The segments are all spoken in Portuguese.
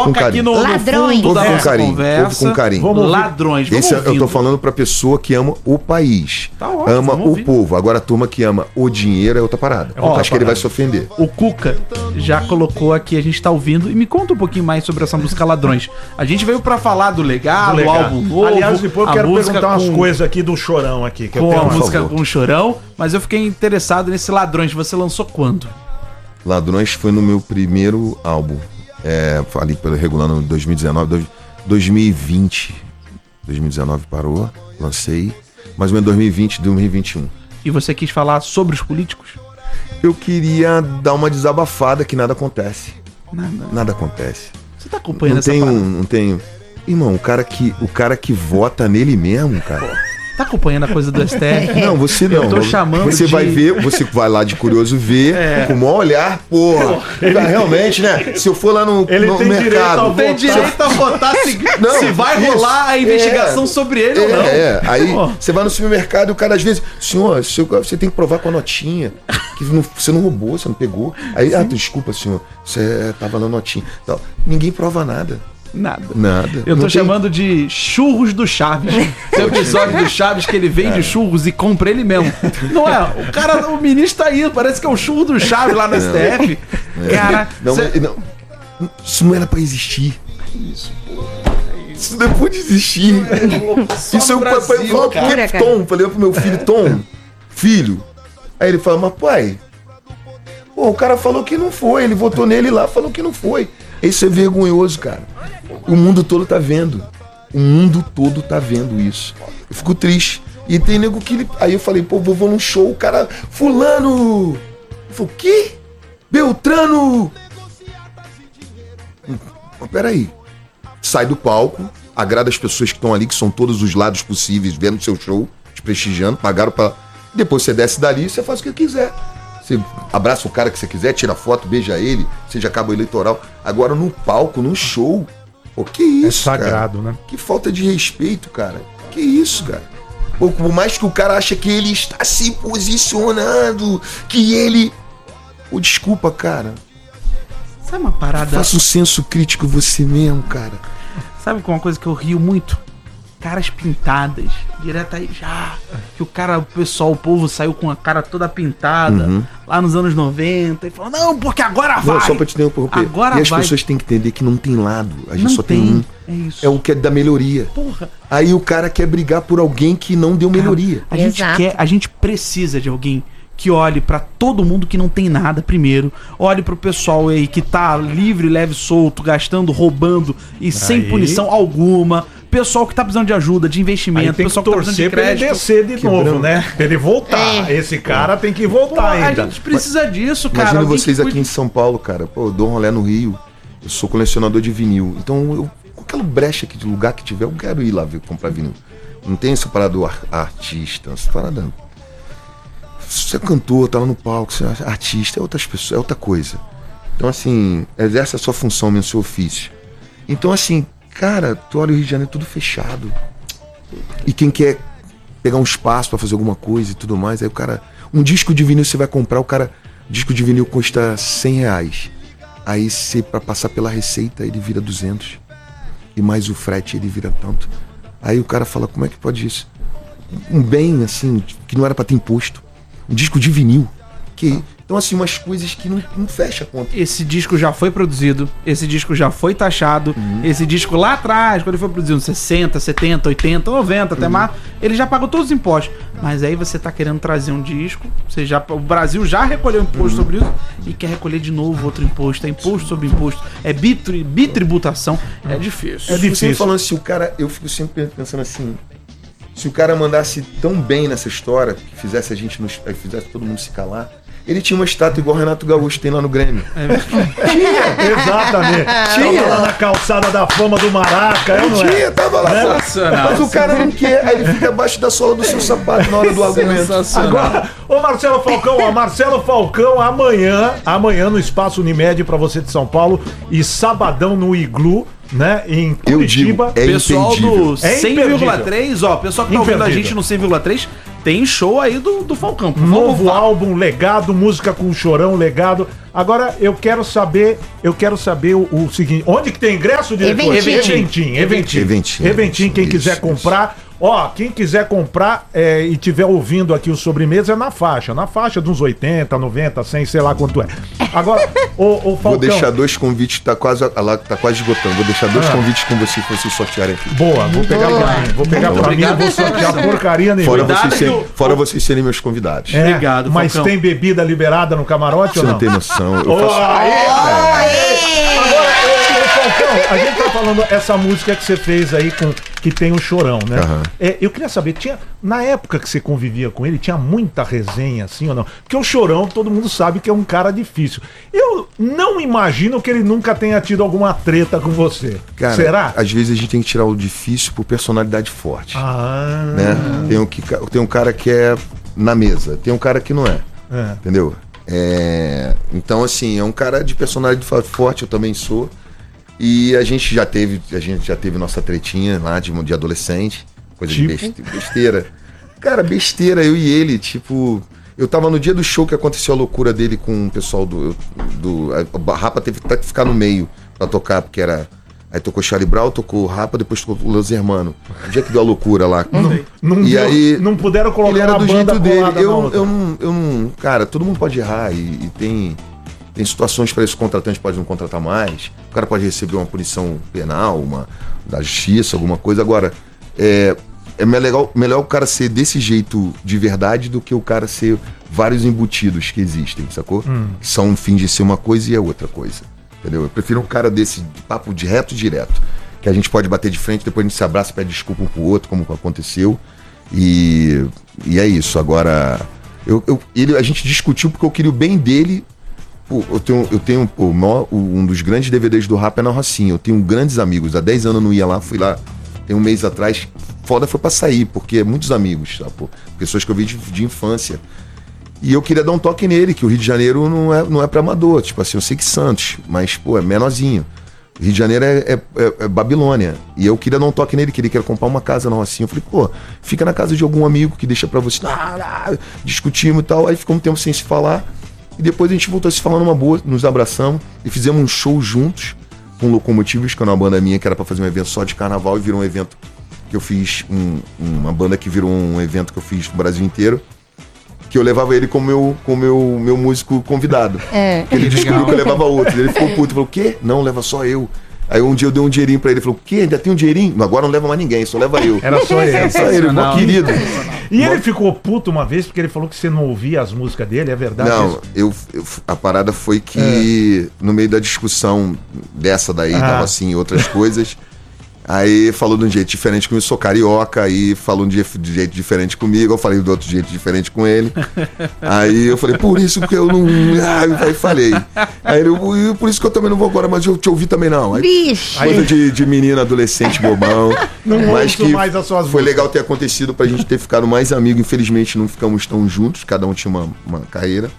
com carinho. Ladrões. Todo com carinho. Todo com carinho. Ladrões. Esse eu tô falando pra pessoa que ama o país. Tá ótimo, ama o povo. Agora a turma que ama o dinheiro é outra parada. Acho que ele vai se ofender. O Cuca já colocou aqui, a gente tá ouvindo. E me conta um pouquinho mais sobre essa música Ladrões. A gente veio pra falar do legado, do álbum novo. Aliás, depois eu quero perguntar umas coisas aqui do Chorão aqui. Que com a música com o Chorão. Mas eu fiquei interessado nesse Ladrões. Você lançou quando? Ladrões foi no meu primeiro álbum. Falei pelo regular no 2019, 2020. 2019 parou, lancei. Mais ou menos 2020, 2021. E você quis falar sobre os políticos? Eu queria dar uma desabafada que nada acontece. Nada acontece. Você tá acompanhando essa parada? Não tenho. Irmão, o cara que vota nele mesmo, cara. Tá acompanhando a coisa do STF? Não, você não. Eu tô chamando você vai ver, você vai lá de curioso ver, com o maior olhar, porra. Realmente, né? Se eu for lá no mercado... Tem direito a votar se vai rolar a investigação sobre ele ou não. Aí você vai no supermercado e o cara às vezes... Senhor, você tem que provar com a notinha. Que você não roubou, você não pegou. Aí, desculpa, senhor, você tava na notinha. Então, ninguém prova nada. Nada. Eu tô chamando de churros do Chaves. Tem um episódio do Chaves que ele vende churros e compra ele mesmo. Não é? O ministro tá aí, parece que é o churro do Chaves lá no STF. Cara, isso não era pra existir. Isso não pode existir. Isso eu falei pro meu filho, Tom, filho. Aí ele fala, mas pai, o cara falou que não foi, ele votou nele lá, falou que não foi. Isso é vergonhoso, cara. O mundo todo tá vendo. O mundo todo tá vendo isso. Eu fico triste. E tem nego que... Aí eu falei, vou num show, o cara... Fulano! Eu falei, o quê? Beltrano! Mas peraí. Sai do palco, agrada as pessoas que estão ali, que são todos os lados possíveis, vendo seu show, te prestigiando, pagaram pra... Depois você desce dali e você faz o que quiser. Você abraça o cara que você quiser, tira foto, beija ele, seja cabo eleitoral. Agora no palco, no show, que isso, é sagrado, cara? Né? Que falta de respeito, cara. Que isso, cara? Por mais que o cara ache que ele está se posicionando, que ele... desculpa, cara. Sabe uma parada... Faça um senso crítico você mesmo, cara. Sabe uma coisa que eu rio muito? Caras pintadas, direto aí já. Que o povo saiu com a cara toda pintada lá nos anos 90 e falou, não, porque agora vai. Não, só pra te interromper. Agora as pessoas têm que entender que não tem lado. A gente só tem um. É isso. É o que é da melhoria. Porra. Aí o cara quer brigar por alguém que não deu melhoria. A gente precisa de alguém que olhe pra todo mundo que não tem nada primeiro, olhe pro pessoal aí que tá livre, leve, solto, gastando, roubando e sem punição alguma. Pessoal que tá precisando de ajuda, de investimento, pessoal que tá precisando de crédito. Pra ele descer de novo, né? Pra ele voltar. Esse cara tem que voltar ainda. A gente precisa disso, cara. Imagina vocês aqui em São Paulo, cara. Eu dou um rolê no Rio, eu sou colecionador de vinil. Então, qualquer brecha aqui de lugar que tiver, eu quero ir lá comprar vinil. Não tem essa parada do artista, essa parada... Você é cantor, tá lá no palco, você é artista, é outras pessoas, é outra coisa. Então, assim, exerce a sua função mesmo, seu ofício. Então, assim, cara, tu olha o Rio de Janeiro tudo fechado. E quem quer pegar um espaço pra fazer alguma coisa e tudo mais, aí o cara... Um disco de vinil você vai comprar, disco de vinil custa R$100. Aí você, pra passar pela receita, ele vira 200. E mais o frete, ele vira tanto. Aí o cara fala, como é que pode isso? Um bem, assim, que não era pra ter imposto. Um disco de vinil. Então, assim, umas coisas que não fecha a conta. Esse disco já foi produzido, esse disco já foi taxado, esse disco lá atrás, quando ele foi produzido, 60, 70, 80, 90, até mais, ele já pagou todos os impostos. Mas aí você tá querendo trazer um disco, o Brasil já recolheu imposto sobre isso e quer recolher de novo outro imposto. É imposto sobre imposto, é bitributação, é difícil. É difícil. Falando assim, o cara, eu fico sempre pensando assim, se o cara mandasse tão bem nessa história, que fizesse fizesse todo mundo se calar, ele tinha uma estátua igual o Renato Gaúcho tem lá no Grêmio. Tinha! Exatamente. Tinha lá na calçada da fama do Maraca. Tinha, tava lá. Mas o cara não quer, aí ele fica abaixo da sola do seu sapato na hora do argumento. Agora, ô Marcelo Falcão, amanhã no Espaço Unimed pra você de São Paulo e sabadão no Iglu, né, em Curitiba. Pessoal do 100,3, ó, pessoal que tá ouvindo a gente no 100,3, tem show aí do Falcão. Novo álbum, Legado, música com Chorão, Legado. Agora eu quero saber o seguinte, onde que tem ingresso, diretor? Eventim, quem quiser comprar. Ó, quem quiser comprar e tiver ouvindo aqui o Sobremesa é na faixa de uns 80, 90, 100, sei lá quanto é. Agora, o Falcão... Vou deixar 2 convites, tá quase esgotando. Vou deixar 2 convites com você pra vocês sortearem aqui. Boa, vou pegar pra mim, vou sortear porcaria nenhuma. Fora vocês serem meus convidados. Obrigado, mas Falcão. Tem bebida liberada no camarote ou não? Você não tem noção. Agora, Falcão, a gente tá falando essa música que você fez aí que tem o Chorão, né? Uhum. Eu queria saber, na época que você convivia com ele, tinha muita resenha, assim ou não? Porque o Chorão, todo mundo sabe que é um cara difícil. Eu não imagino que ele nunca tenha tido alguma treta com você. Cara, será? Às vezes a gente tem que tirar o difícil por personalidade forte. Né? Tem um cara que é na mesa, tem um cara que não é. Entendeu? Então, assim, é um cara de personalidade forte, eu também sou. E a gente já teve nossa tretinha lá de adolescente, coisa de besteira. Cara, besteira, eu e ele, tipo... Eu tava no dia do show que aconteceu a loucura dele com o pessoal a Rapa teve que ficar no meio pra tocar, porque era... Aí tocou Charlie Brown, tocou Rapa, depois tocou o Los Hermanos. O dia que deu a loucura lá. Aí não puderam colocar ele era uma do banda jeito dele. eu não... Cara, todo mundo pode errar e tem situações para esse contratante pode não contratar mais. O cara pode receber uma punição penal, da justiça, alguma coisa. Agora, é melhor o cara ser desse jeito de verdade do que o cara ser vários embutidos que existem, sacou? Que são fins de ser uma coisa e é outra coisa. Entendeu? Eu prefiro um cara desse de papo direto, que a gente pode bater de frente, depois a gente se abraça, pede desculpa um pro outro, como aconteceu. E é isso. Agora, a gente discutiu porque eu queria o bem dele. Eu tenho um dos grandes DVDs do Rap é na Rocinha. Eu tenho grandes amigos. Há 10 anos eu não ia lá, fui lá tem um mês atrás. Foda foi pra sair, porque é muitos amigos, tá, pô? Pessoas que eu vi de infância. E eu queria dar um toque nele, que o Rio de Janeiro não é pra amador. Tipo assim, eu sei que Santos, mas, pô, é menorzinho. O Rio de Janeiro é Babilônia. E eu queria dar um toque nele, que ele queria comprar uma casa na Rocinha. Eu falei, pô, fica na casa de algum amigo que deixa pra você. Discutimos e tal. Aí ficou um tempo sem se falar. E depois a gente voltou a se falar numa boa, nos abraçamos e fizemos um show juntos com Locomotivos, que era uma banda minha que era pra fazer um evento só de carnaval e virou um evento que eu fiz, uma banda que virou um evento que eu fiz no Brasil inteiro, que eu levava ele como meu músico convidado. Ele descobriu que eu levava outro. Ele ficou puto, falou, o quê? Não, leva só eu. Aí um dia eu dei um dinheirinho pra ele, falou, o quê? Ainda tem um dinheirinho? Agora não leva mais ninguém, só leva eu. Era só ele. Só ele, mó querido. E ele ficou puto uma vez porque ele falou que você não ouvia as músicas dele, é verdade? Não, a parada foi que no meio da discussão dessa daí, tava assim, outras coisas, aí falou de um jeito diferente comigo, eu sou carioca, aí falou de jeito diferente comigo, eu falei de outro jeito diferente com ele. Aí eu falei, por isso que eu não... Aí falei. Aí por isso que eu também não vou agora, mas eu te ouvi também não. Aí, coisa de menino, adolescente, bobão. Não mas que mais as suas foi legal ter acontecido pra gente ter ficado mais amigo. Infelizmente não ficamos tão juntos, cada um tinha uma carreira.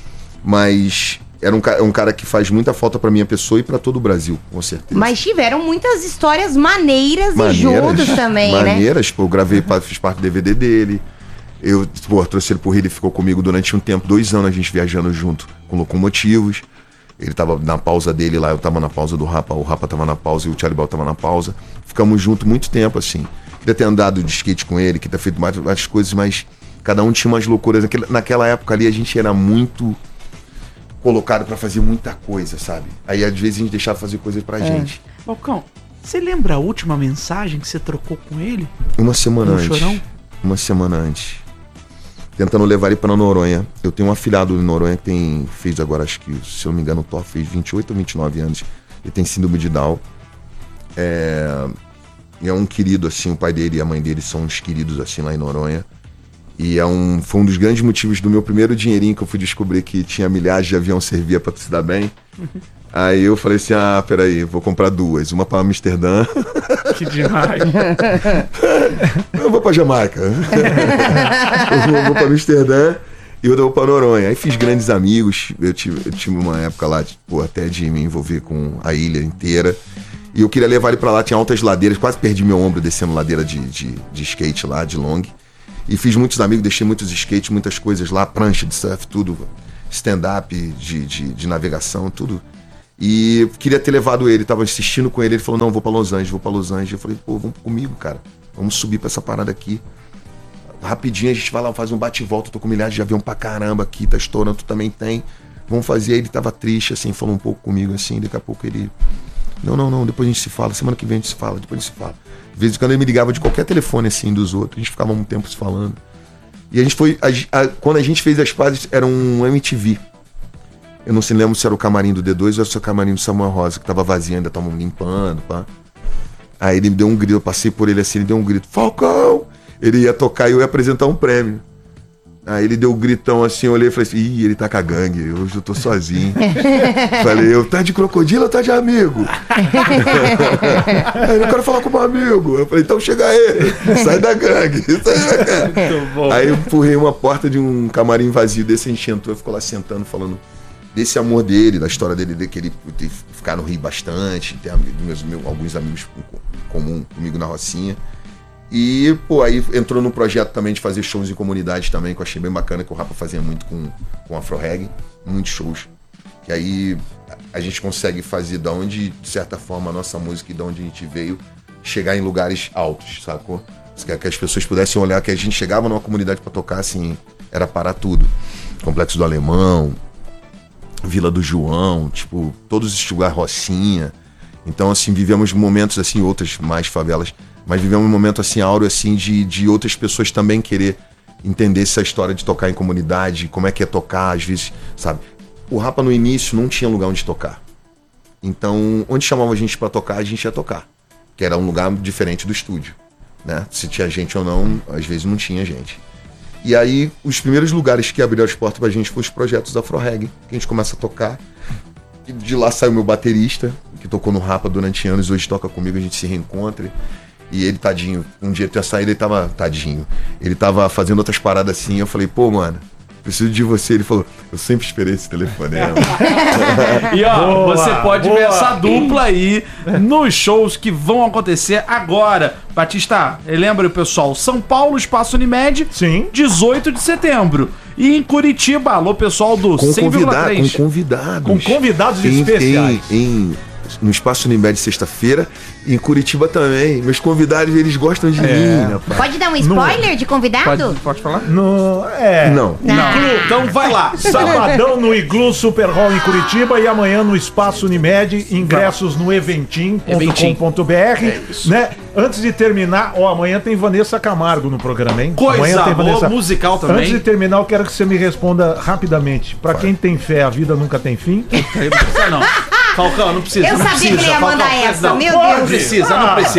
Mas... Era um cara que faz muita falta pra minha pessoa e pra todo o Brasil, com certeza. Mas tiveram muitas histórias maneiras e juntos também, maneiras, pô, eu gravei, fiz parte do DVD dele. Eu, trouxe ele pro Rio, ele ficou comigo durante um tempo, 2 anos a gente viajando junto com Locomotivos. Ele tava na pausa dele lá, eu tava na pausa do Rapa, o Rapa tava na pausa e o Charlie Brown tava na pausa. Ficamos juntos muito tempo, assim. Queria ter andado de skate com ele, queria ter feito várias coisas, mas cada um tinha umas loucuras. Naquela época ali a gente era muito... colocado pra fazer muita coisa, sabe? Aí às vezes a gente deixava fazer coisas pra gente. Falcão, você lembra a última mensagem que você trocou com ele? Uma semana antes. Chorão? Uma semana antes. Tentando levar ele pra Noronha. Eu tenho um afilhado em Noronha que fez agora, acho que, se eu não me engano, o Thor fez 28 ou 29 anos. Ele tem síndrome de Down. E é um querido, assim, o pai dele e a mãe dele são uns queridos, assim, lá em Noronha. E foi um dos grandes motivos do meu primeiro dinheirinho que eu fui descobrir que tinha milhares de avião servia pra se dar bem. Aí eu falei assim, peraí, vou comprar 2. Uma pra Amsterdã. Que demais. Eu vou pra Jamaica. Eu vou pra Amsterdã e outra vou pra Noronha. Aí fiz grandes amigos. Eu tive uma época lá, até de me envolver com a ilha inteira. E eu queria levar ele pra lá, tinha altas ladeiras. Quase perdi meu ombro descendo ladeira de skate lá, de long. E fiz muitos amigos, deixei muitos skates, muitas coisas lá, prancha de surf, tudo. stand-up, de navegação, tudo. E queria ter levado ele, tava assistindo com ele, ele falou, não, vou pra Los Angeles. Eu falei, pô, vamos comigo, cara. Vamos subir pra essa parada aqui. Rapidinho a gente vai lá, faz um bate-volta, tô com milhares de avião pra caramba aqui, tá estourando, tu também tem. Vamos fazer. Aí ele tava triste, assim, falou um pouco comigo, assim, daqui a pouco ele... Não, depois a gente se fala, semana que vem a gente se fala, depois a gente se fala. De vez em quando ele me ligava de qualquer telefone, assim, dos outros, a gente ficava um tempo se falando. E a gente foi, quando a gente fez as pazes, era um MTV. Eu não se lembro se era o camarim do D2 ou se era o camarim do Samuel Rosa, que tava vazio, ainda estavam limpando, pá. Aí ele me deu um grito, eu passei por ele assim, ele deu um grito, Falcão! Ele ia tocar e eu ia apresentar um prêmio. Aí ele deu um gritão assim, eu olhei e falei assim, ih, ele tá com a gangue, hoje eu tô sozinho. Falei, eu tá de crocodilo ou tá de amigo? Aí eu quero falar com meu amigo. Eu falei, então chega aí, sai da gangue. Aí eu empurrei uma porta de um camarim vazio desse, a gente entrou e ficou lá sentando, falando desse amor dele, da história dele, de que ele ficar no Rio bastante, ter alguns amigos comum comigo na Rocinha. E, pô, aí entrou no projeto também de fazer shows em comunidade também, que eu achei bem bacana, que o Rapa fazia muito com Afro Reggae, muitos shows. Que aí a gente consegue fazer de onde, de certa forma, a nossa música e de onde a gente veio, chegar em lugares altos, sacou? Que as pessoas pudessem olhar, que a gente chegava numa comunidade pra tocar, assim, era parar tudo. Complexo do Alemão, Vila do João, tipo, todos esses lugares, Rocinha. Então, assim, vivemos momentos, assim, outras mais favelas, mas vivemos um momento, assim, áureo, assim, de outras pessoas também querer entender essa história de tocar em comunidade, como é que é tocar, às vezes, sabe? O Rapa, no início, não tinha lugar onde tocar. Então, onde chamava a gente pra tocar, a gente ia tocar. Que era um lugar diferente do estúdio, né? Se tinha gente ou não, às vezes não tinha gente. E aí, os primeiros lugares que abriram as portas pra gente foram os projetos da Afro Reggae, que a gente começa a tocar. E de lá saiu meu baterista, que tocou no Rapa durante anos, hoje toca comigo, a gente se reencontra. E ele, tadinho, um dia eu tinha saído, ele tava, tadinho, ele tava fazendo outras paradas assim, eu falei, pô, mano, preciso de você. Ele falou, eu sempre esperei esse telefonema. E ó, Boa, você pode boa. ver essa dupla aí nos shows que vão acontecer agora. Batista, lembra o pessoal? São Paulo, Espaço Unimed, Sim. 18 de setembro. E em Curitiba, alô, pessoal do com 100,3. convidados. Com convidados especiais. No Espaço Unimed, sexta-feira. E em Curitiba também. Meus convidados, eles gostam de mim, rapaz. Pode dar um spoiler de convidado? Pode falar? Não. Não. Então vai lá. Sabadão no Iglu Super Hall em Curitiba e amanhã no Espaço Unimed, ingressos no eventim.com.br, né? Antes de terminar, amanhã tem Vanessa Camargo no programa, hein? Amanhã Coisa tem boa, musical também. Antes de terminar, eu quero que você me responda rapidamente. Pra quem tem fé, a vida nunca tem fim. Não precisa não. Falcão, não precisa. Eu não sabia precisa, que ele ia mandar Falcão, essa, não. meu Não Deus. precisa.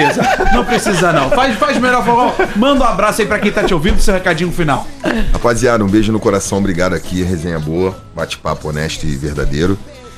Não precisa não. Faz melhor, Falcão. Manda um abraço aí pra quem tá te ouvindo, seu recadinho final. Rapaziada, um beijo no coração, obrigado aqui, resenha boa, bate-papo honesto e verdadeiro.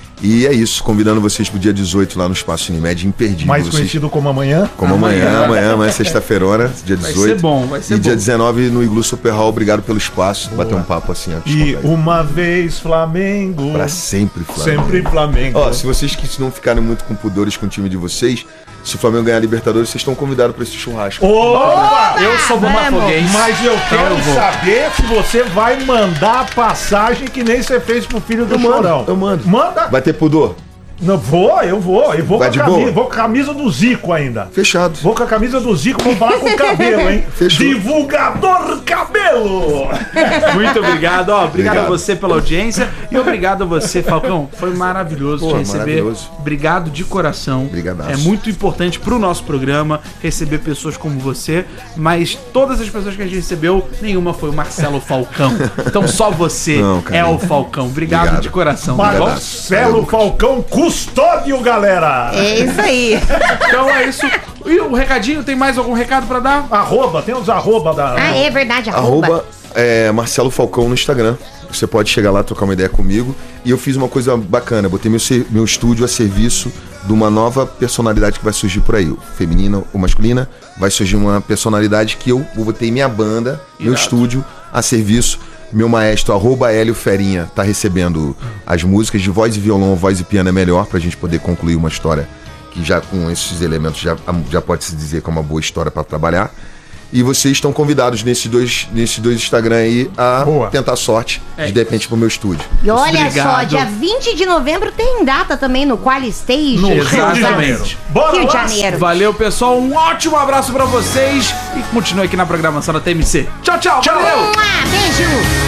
E é isso, convidando vocês pro dia 18 lá no Espaço Unimed, imperdível. Mais vocês... conhecido como amanhã. Como amanhã, sexta-feira, dia 18. Vai ser bom, vai ser E bom. dia 19 no Iglu Super Hall, obrigado pelo espaço, bater um papo assim. E uma vez Flamengo. Pra sempre, Flamengo. Sempre Flamengo. Ó, se vocês que não ficarem muito com pudores com o time de vocês, se o Flamengo ganhar a Libertadores, vocês estão convidados pra esse churrasco. Opa! Eu sou botafoguense. Mas eu quero eu vou. saber se você vai mandar a passagem que nem você fez pro filho do Chorão. Eu mando. Manda? Vai ter pudor? Não, eu vou. Eu vou Vai com de a camisa, boa? vou com a camisa do Zico ainda. Fechado. Vou com a camisa do Zico, vou falar com o Cabelo, hein? Fechou. Divulgador Cabelo! Muito obrigado, ó. Obrigado a Obrigado. você pela audiência e obrigado a você, Falcão. Foi maravilhoso te receber. Maravilhoso. Obrigado de coração. Brigadaço. É muito importante pro nosso programa receber pessoas como você, mas todas as pessoas que a gente recebeu, nenhuma foi o Marcelo Falcão. Então só você Não, cara. é o Falcão. Obrigado de coração, tá bom? Marcelo Falcão Custódio, galera! É isso aí. Então é isso. E o recadinho, tem mais algum recado pra dar? Tem os arroba da... Ah, é verdade, arroba. Marcelo Falcão no Instagram. Você pode chegar lá, trocar uma ideia comigo. E eu fiz uma coisa bacana, botei meu estúdio a serviço de uma nova personalidade que vai surgir por aí. Feminina ou masculina, vai surgir uma personalidade que eu botei minha banda, meu estúdio a serviço. Meu maestro, @Hélio Ferinha, tá recebendo as músicas de voz e violão, voz e piano é melhor pra gente poder concluir uma história que já com esses elementos já pode se dizer que é uma boa história pra trabalhar. E vocês estão convidados nesses dois Instagram aí a Boa. tentar sorte de repente pro meu estúdio. E olha Obrigado. só, dia 20 de novembro tem data também no Qual Stage. No Rio de Exatamente. Janeiro. Bora Rio de lá. Janeiro. Valeu, pessoal. Um ótimo abraço pra vocês. E continue aqui na programação da TMC. Tchau, tchau. Valeu. Beijo.